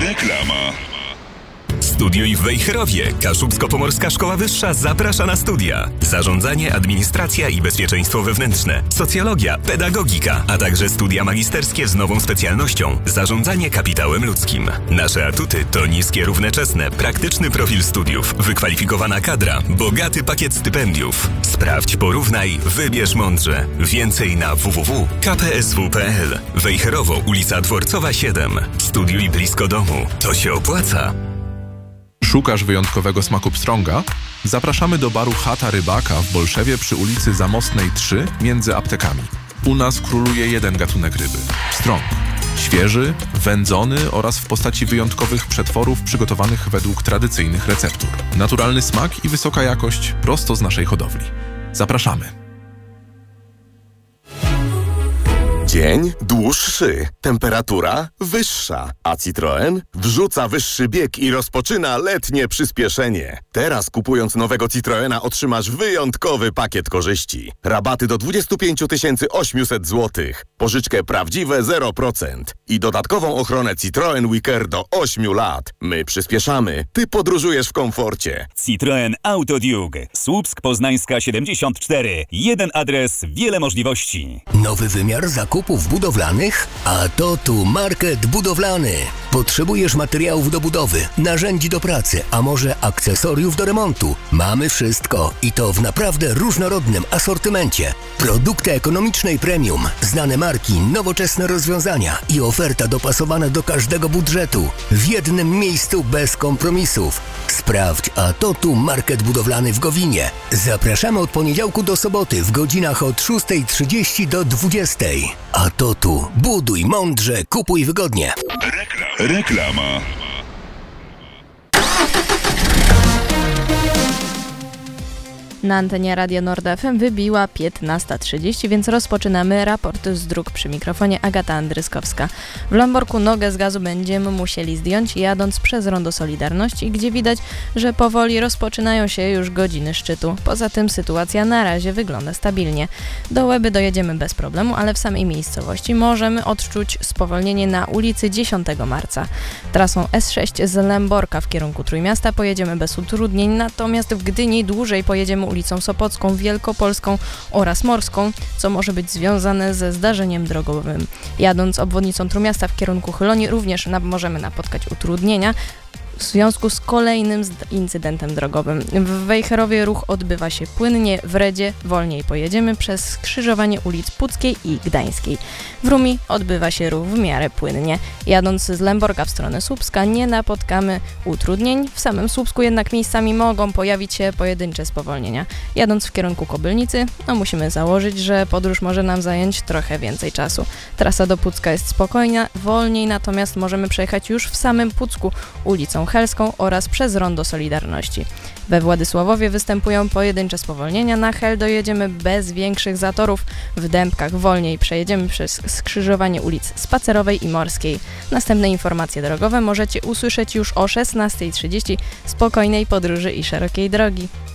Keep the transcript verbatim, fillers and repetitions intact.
Reklama. Studiuj w Wejherowie. Kaszubsko-Pomorska Szkoła Wyższa zaprasza na studia. Zarządzanie, administracja i bezpieczeństwo wewnętrzne, socjologia, pedagogika, a także studia magisterskie z nową specjalnością zarządzanie kapitałem ludzkim. Nasze atuty to niskie, równoczesne, praktyczny profil studiów, wykwalifikowana kadra, bogaty pakiet stypendiów. Sprawdź, porównaj, wybierz mądrze. Więcej na w w w kropka k p s w kropka p l. Wejherowo, ulica Dworcowa siedem. Studiuj blisko domu. To się opłaca. Szukasz wyjątkowego smaku pstrąga? Zapraszamy do baru Chata Rybaka w Bolszewie przy ulicy Zamostnej trzy między aptekami. U nas króluje jeden gatunek ryby – pstrąg. Świeży, wędzony oraz w postaci wyjątkowych przetworów przygotowanych według tradycyjnych receptur. Naturalny smak i wysoka jakość prosto z naszej hodowli. Zapraszamy. Dzień dłuższy, temperatura wyższa, a Citroen wrzuca wyższy bieg i rozpoczyna letnie przyspieszenie. Teraz kupując nowego Citroena otrzymasz wyjątkowy pakiet korzyści. Rabaty do dwadzieścia pięć tysięcy osiemset złotych, pożyczkę prawdziwe zero procent i dodatkową ochronę Citroen WeCare do ośmiu lat. My przyspieszamy, ty podróżujesz w komforcie. Citroen Autoduke. Słupsk Poznańska siedemdziesiąt cztery. Jeden adres, wiele możliwości. Nowy wymiar zakupów budowlanych? A to tu Market Budowlany. Potrzebujesz materiałów do budowy, narzędzi do pracy, a może akcesoriów do remontu? Mamy wszystko i to w naprawdę różnorodnym asortymencie. Produkty ekonomicznej premium, znane marki, nowoczesne rozwiązania i oferta dopasowana do każdego budżetu. W jednym miejscu bez kompromisów. Sprawdź, a to tu Market Budowlany w Gowinie. Zapraszamy od poniedziałku do soboty w godzinach od szósta trzydzieści do dwudziestej. A to tu buduj mądrze, kupuj wygodnie. Rekla- Reklama. Na antenie Radia Nord F M wybiła piętnasta trzydzieści, więc rozpoczynamy raport z dróg. Przy mikrofonie Agata Andryskowska. W Ląborku nogę z gazu będziemy musieli zdjąć, jadąc przez rondo Solidarności, gdzie widać, że powoli rozpoczynają się już godziny szczytu. Poza tym sytuacja na razie wygląda stabilnie. Do Łeby dojedziemy bez problemu, ale w samej miejscowości możemy odczuć spowolnienie na ulicy dziesiątego marca. Trasą S sześć z Lęborka w kierunku Trójmiasta pojedziemy bez utrudnień, natomiast w Gdyni dłużej pojedziemy ulicą Sopocką, Wielkopolską oraz Morską, co może być związane ze zdarzeniem drogowym. Jadąc obwodnicą Trójmiasta w kierunku Chyloni również na, możemy napotkać utrudnienia w związku z kolejnym incydentem drogowym. W Wejherowie ruch odbywa się płynnie, w Redzie wolniej pojedziemy przez skrzyżowanie ulic Puckiej i Gdańskiej. W Rumi odbywa się ruch w miarę płynnie. Jadąc z Lęborka w stronę Słupska nie napotkamy utrudnień. W samym Słupsku jednak miejscami mogą pojawić się pojedyncze spowolnienia. Jadąc w kierunku Kobylnicy, no musimy założyć, że podróż może nam zająć trochę więcej czasu. Trasa do Pucka jest spokojna, wolniej natomiast możemy przejechać już w samym Pucku ulicą Helską oraz przez rondo Solidarności. We Władysławowie występują pojedyncze spowolnienia, na Hel dojedziemy bez większych zatorów, w Dębkach wolniej przejedziemy przez skrzyżowanie ulic Spacerowej i Morskiej. Następne informacje drogowe możecie usłyszeć już o szesnasta trzydzieści. Spokojnej podróży i szerokiej drogi.